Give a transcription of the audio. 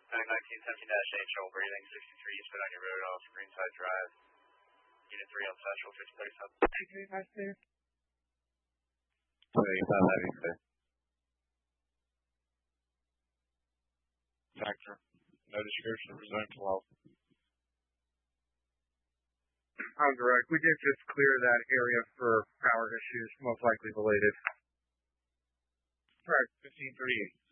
1917-8, trouble breathing, 63 Eastbound on your road off Greenside Drive. Unit 3 on Central, 5037. Thank you very much, sir. 25 Heavy, sir. Factor. No description of zone 12. I'm direct. We did just clear that area for power issues, most likely related. Correct. 1538.